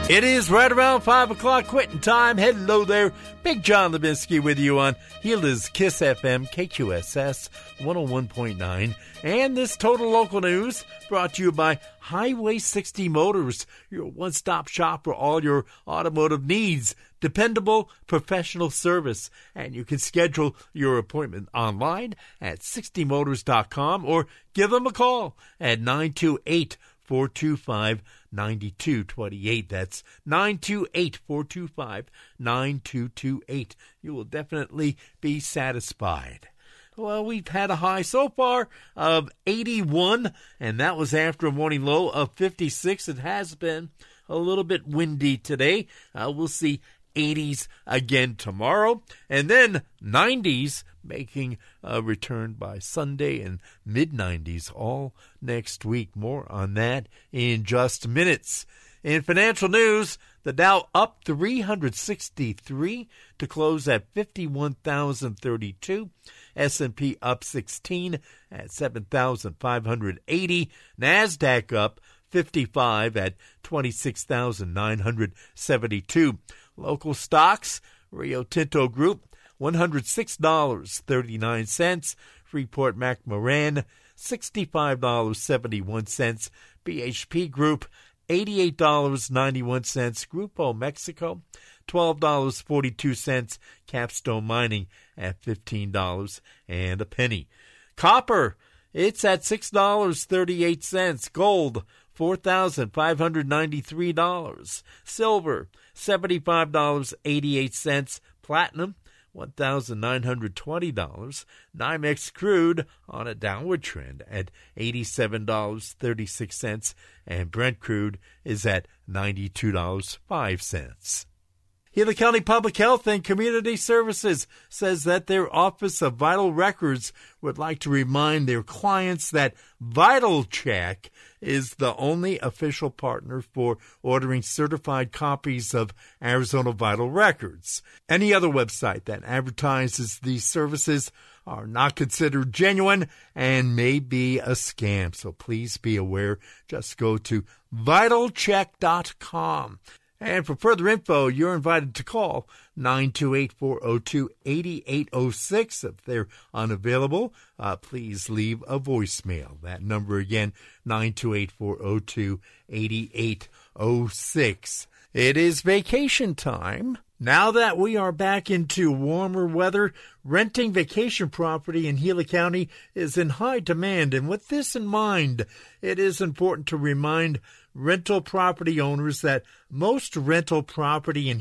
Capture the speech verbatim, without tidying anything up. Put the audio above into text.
It is right around five o'clock quitting time. Hello there. Big John Levinsky with you on Gilda's Kiss F M, K Q S S one oh one point nine. And this Total Local News brought to you by Highway sixty Motors, your one-stop shop for all your automotive needs. Dependable, professional service. And you can schedule your appointment online at sixty motors dot com or give them a call at nine two eight, four two five, nine two two eight. That's nine two eight, four two five, nine two two eight. You will definitely be satisfied. Well, we've had a high so far of eighty-one, and that was after a morning low of fifty-six. It has been a little bit windy today. Uh, we'll see eighties again tomorrow, and then nineties making a return by Sunday, and mid-nineties all next week. More on that in just minutes. In financial news, the Dow up three hundred sixty-three to close at fifty-one thousand thirty-two. S and P up sixteen at seven thousand five hundred eighty. NASDAQ up fifty-five at twenty-six thousand nine hundred seventy-two. Local stocks, Rio Tinto Group, one hundred six dollars and thirty-nine cents. Freeport McMoran, sixty-five dollars and seventy-one cents. B H P Group, eighty-eight dollars and ninety-one cents. Grupo Mexico, twelve dollars and forty-two cents. Capstone Mining at fifteen dollars and a penny. Copper, it's at six dollars and thirty-eight cents. Gold, four thousand five hundred ninety-three dollars. Silver, seventy-five dollars and eighty-eight cents. Platinum, one thousand nine hundred twenty dollars. NYMEX crude on a downward trend at eighty-seven dollars and thirty-six cents. And Brent crude is at ninety-two dollars and five cents. Gila County Public Health and Community Services says that their Office of Vital Records would like to remind their clients that VitalCheck is the only official partner for ordering certified copies of Arizona Vital Records. Any other website that advertises these services are not considered genuine and may be a scam. So please be aware. Just go to vital check dot com. And for further info, you're invited to call nine two eight, four oh two, eight eight oh six. If they're unavailable, uh, please leave a voicemail. That number again, nine two eight, four oh two, eight eight oh six. It is vacation time. Now that we are back into warmer weather, renting vacation property in Gila County is in high demand. And with this in mind, it is important to remind rental property owners that most rental property in